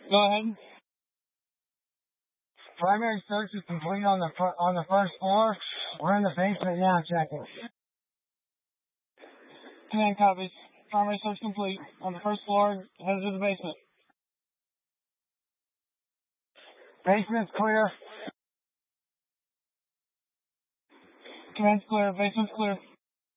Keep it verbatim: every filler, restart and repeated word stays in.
Go ahead. Primary search is complete on the fir- on the first floor. We're in the basement now checking. Command copies. Primary search complete. On the first floor, headed to the basement. Basement's clear. Command's clear. Basement's clear.